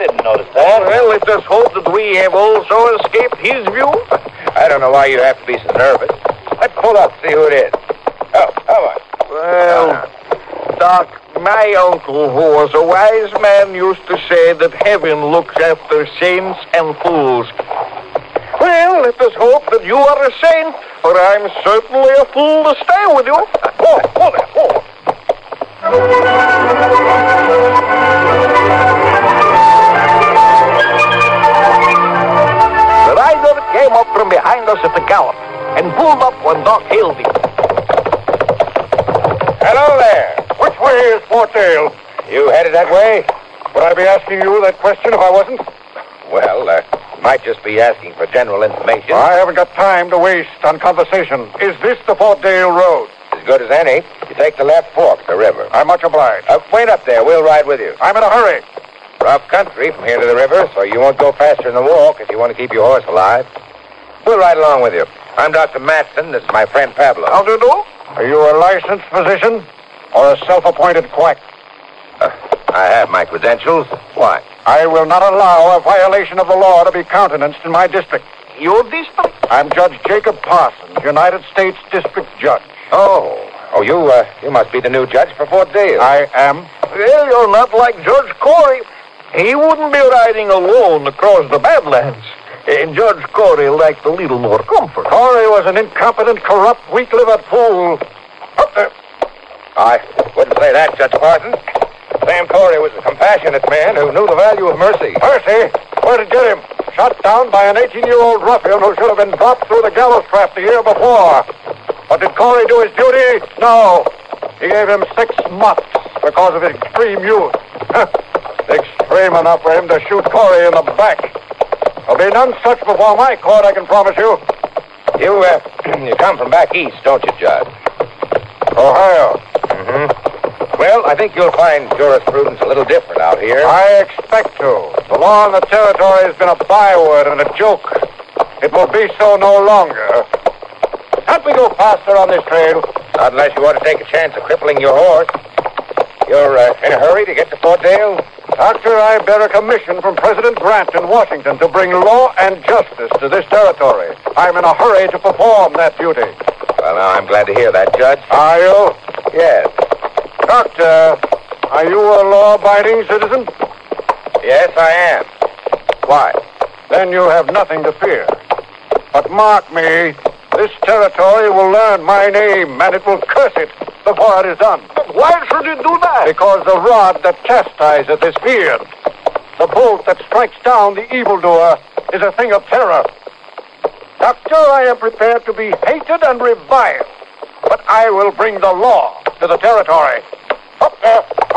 didn't notice that. Well, let us hope that we have also escaped his view. I don't know why you have to be so nervous. Let's pull up, see who it is. Oh, come on. Well, Doc, my uncle, who was a wise man, used to say that heaven looks after saints and fools. Well, let us hope that you are a saint, for I'm certainly a fool to stay with you. Oh. The rider came up from behind us at the gallop and pulled up when Doc hailed him. Hello there. Which way is Fort Dale? You headed that way? Would I be asking you that question if I wasn't? Well, might just be asking for general information. I haven't got time to waste on conversation. Is this the Fort Dale Road? As good as any. You take the left fork of the river. I'm much obliged. Wait up there. We'll ride with you. I'm in a hurry. Rough country from here to the river, so you won't go faster than the walk if you want to keep your horse alive. We'll ride along with you. I'm Dr. Matson. This is my friend Pablo. How do you do? Are you a licensed physician or a self-appointed quack? I have my credentials. Why? I will not allow a violation of the law to be countenanced in my district. Your district? I'm Judge Jacob Parsons, United States District Judge. Oh, you must be the new judge for Fort Dale. I am. Well, you're not like Judge Corey. He wouldn't be riding alone across the Badlands. And Judge Corey liked a little more comfort. Corey was an incompetent, corrupt, weak-livered fool. I wouldn't say that, Judge Parsons. Sam Corey was a compassionate man who knew the value of mercy. Mercy? Where'd it get him? Shot down by an 18-year-old ruffian who should have been dropped through the gallows trap the year before. But did Corey do his duty? No. He gave him 6 months because of his extreme youth. Extreme enough for him to shoot Corey in the back. There'll be none such before my court, I can promise you. You come from back east, don't you, Judge? Ohio. Mm-hmm. Well, I think you'll find jurisprudence a little different out here. I expect to. The law in the territory has been a byword and a joke. It will be so no longer. Can't we go faster on this trail? Not unless you want to take a chance of crippling your horse. You're in a hurry to get to Fort Dale? Doctor, I bear a commission from President Grant in Washington to bring law and justice to this territory. I'm in a hurry to perform that duty. Well, now, I'm glad to hear that, Judge. Are you? Yes. Doctor, are you a law-abiding citizen? Yes, I am. Why? Then you have nothing to fear. But mark me, this territory will learn my name, and it will curse it before it is done. Why should it do that? Because the rod that chastiseth is feared. The bolt that strikes down the evildoer is a thing of terror. Doctor, I am prepared to be hated and reviled, but I will bring the law to the territory. Up there.